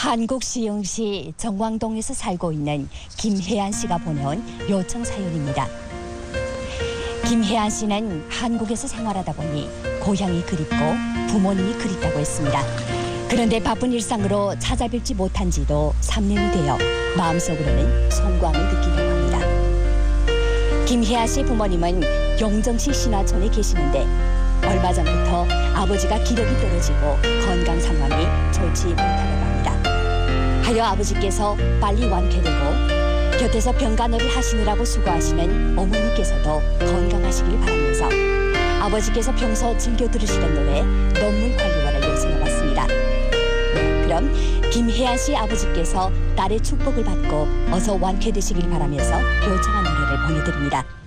한국시흥시 정왕동에서 살고 있는 김혜안 씨가 보내온 요청 사연입니다. 김혜안 씨는 한국에서 생활하다 보니 고향이 그립고 부모님이 그립다고 했습니다. 그런데 바쁜 일상으로 찾아뵙지 못한 지도 3년이 되어 마음속으로는 송구함을 느끼다고 합니다. 김혜안 씨 부모님은 용정시 신화촌에 계시는데 얼마 전부터 아버지가 기력이 떨어지고 건강 상황이 좋지 못하다고 합니다. 하여 아버지께서 빨리 완쾌되고 곁에서 병간호를 하시느라고 수고하시는 어머니께서도 건강하시길 바라면서 아버지께서 평소 즐겨 들으시던 노래 논문 관리원을 요청해봤습니다. 그럼 김혜안 씨 아버지께서 딸의 축복을 받고 어서 완쾌되시길 바라면서 요청한 노래를 보내드립니다.